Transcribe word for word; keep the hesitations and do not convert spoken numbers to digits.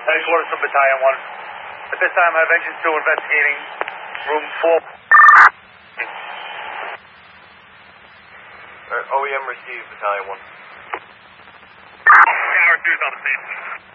Nice orders from Battalion one. At this time, I have engine two investigating room four. Uh, O E M received, Battalion one. Tower two's on the scene.